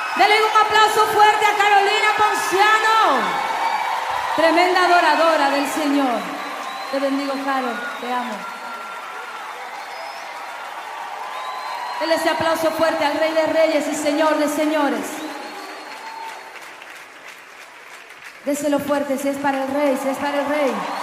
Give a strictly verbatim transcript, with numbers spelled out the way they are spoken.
Denle un aplauso fuerte a Carolina Ponciano, tremenda adoradora del Señor. Te bendigo, Caro, te amo. Denle ese aplauso fuerte al Rey de Reyes y Señor de Señores. Déselo fuerte, si es para el Rey, si es para el Rey.